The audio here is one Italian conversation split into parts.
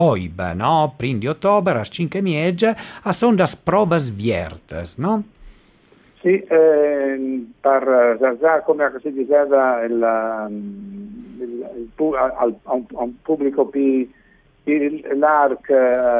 Oibe, no? Prim di ottobre, a 5 miege, a son das provas viertes, no? Sì, per già come si diceva a un pubblico più largo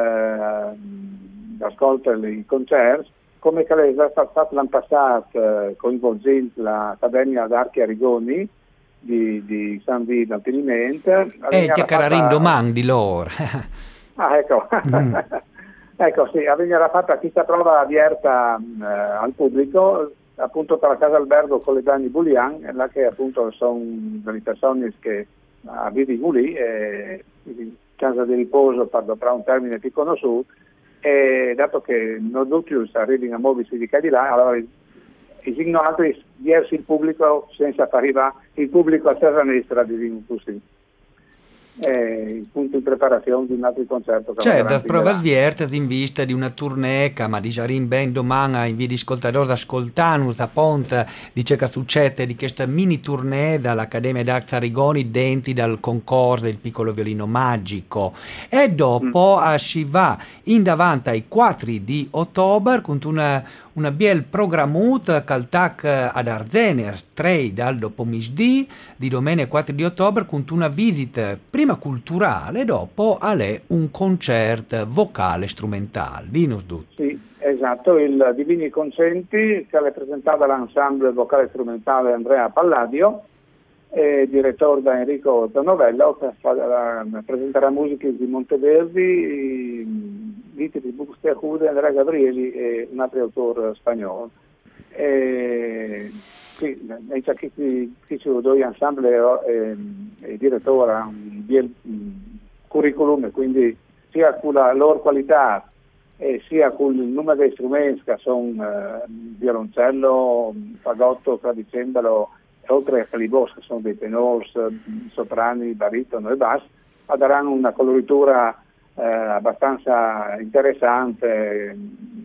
ascolta i concerti, come che lei è stato l'anno passato coinvolgendo l'Accademia d'Archi Arrigoni di San Vito al Pilimento, Già veniva cararin fatta. domandi loro. Ah, ecco. Mm. Ecco, sì, veniva fatta questa prova aperta al pubblico, appunto per la casa albergo con le Dani Bulian, là che appunto sono delle persone che vivono lì, casa di riposo per un termine più conosciuto, e dato che non tutti arrivano a muoversi di là, allora esistono altri diversi il pubblico senza far arrivare il pubblico a terra destra, diciamo così. Il punto in preparazione di un altro concerto che C'è andrà da in provas Milano. viertes in vista di una tournée che ma di Jarin ben domani in via ascoltadores ascoltanus a Ponte dice che succede di questa mini tournée dall'Accademia d'Arte Arrigoni denti dal concorso il piccolo violino magico e Mm. dopo si va in davanti ai 4 di ottobre con una biel programmut caltac ad Arzener 3 dal dopomigdì di domenica 4 di ottobre con una visita prima culturale e dopo alle un concerto vocale strumentale. Dinos Dut. Sì, esatto, il Divini Consenti che le presentava l'ensemble vocale strumentale Andrea Palladio, direttore da Enrico Tonovello, che presenterà musiche di Monteverdi, Vite di Buxtehude, Andrea Gabrieli e un altro autore spagnolo. Sì, c'è chi ci due ensemble e direttore ha un bel curriculum, quindi sia con la loro qualità sia con il numero di strumenti che sono violoncello, fagotto, clavicembalo, oltre a libos che sono dei tenors, soprani, baritono e basso, daranno una coloritura abbastanza interessante.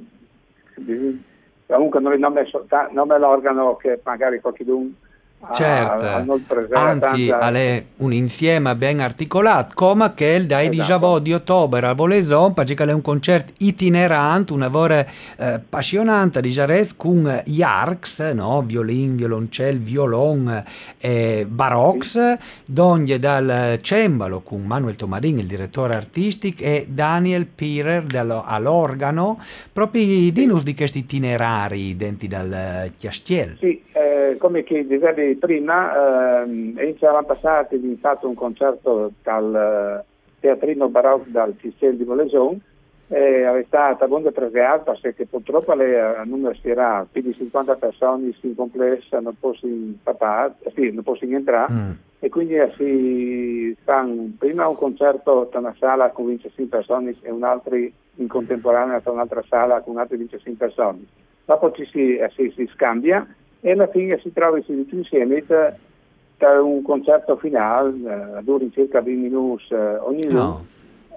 Comunque non me l'organo che magari qualcuno Certo, non presenta anzi, tanta. è un insieme ben articolato, come che il dai Esatto. 19 di ottobre a Voleson, perché è un concerto itinerante, una vera appassionante di Jares con gli arcs, no? Violin, violoncel, violon, Sì. baroques, donne dal cembalo con Manuel Tomarin, il direttore artistico, e Daniel Pirer all'organo, proprio Sì. dinus di questi itinerari denti dal Chiastiel. Sì, come che dicevi prima, iniziamo passati è fatto un concerto dal Teatrino Barocco dal Cisel di Moleson, è stata molto pregiata perché purtroppo le numero sarà più di 50 persone in complessa, non possono sì, non possono entrare Mm. e quindi si fa prima un concerto da una sala con 25 persone e un altro in contemporanea da un'altra sala con altre 25 persone. Dopo si scambia e alla fine si trova tutti insieme per un concerto finale, dura circa 20 minuti ognuno, Oh.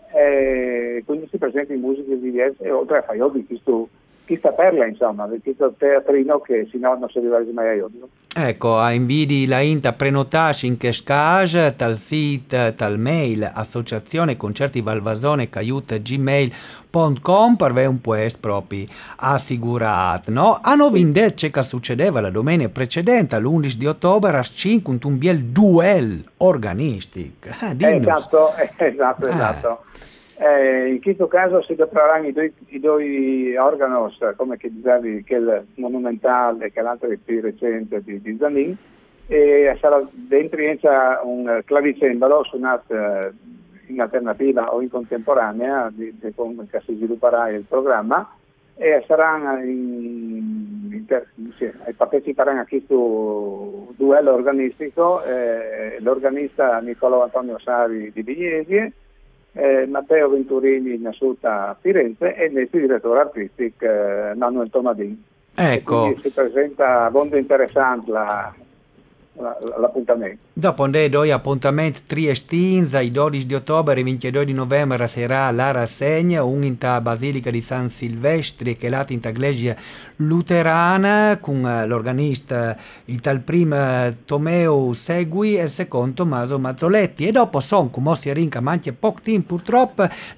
e quindi si presenta in musiche diverse e oltre a fare ovvi questa perla insomma, di questo teatrino che se no non si arriva mai a ovvio. Ecco, invidi la inta prenotasci in Cashcage, tal sito, tal mail, associazione concerti Valvasone, caiut gmail.com per avere un puesto proprio assicurato, no? Hanno Sì, vinto che succedeva la domenica precedente, l'11 di ottobre, a 5, un biel duel organistico. Dinnus. esatto, esatto, Eh, esatto. In questo caso si dopieranno i due organi, come che dicevi, che il monumentale e che l'altro è più recente di Zanin, e sarà dentro c'è un clavicembalo suonato in alternativa o in contemporanea, che si svilupperà il programma, e saranno sì, parteciperanno a questo duello organistico l'organista Niccolò Antonio Sari di Vignesi, Matteo Venturini nasciuto a Firenze e il direttore artistico Manuel Tomadin. E quindi ecco. si presenta molto interessante l'appuntamento. Dopo due appuntamenti triestini, il 12 di ottobre e il 22 di novembre sarà la rassegna, un in ta Basilica di San Silvestri che è l'altro in ta Iglesia Luterana con l'organista il tal primo Tomeo Segui e il secondo Tommaso Mazzoletti e dopo sono come si rinca ma anche poco tempo purtroppo